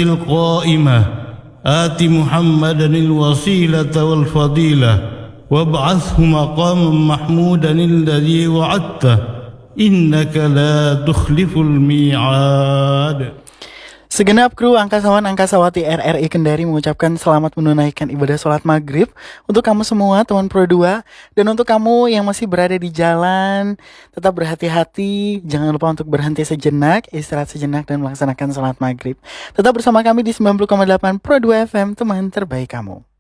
القائمة آت محمدا الوسيلة والفضيلة وابعثه مقاما محمودا الذي وعدته إنك لا تخلف الميعاد. Segenap kru angkasawan angkasawati RRI Kendari mengucapkan selamat menunaikan ibadah sholat maghrib untuk kamu semua teman Pro 2. Dan untuk kamu yang masih berada di jalan, tetap berhati-hati, jangan lupa untuk berhenti sejenak, istirahat sejenak dan melaksanakan sholat maghrib. Tetap bersama kami di 90,8 Pro 2 FM, teman terbaik kamu.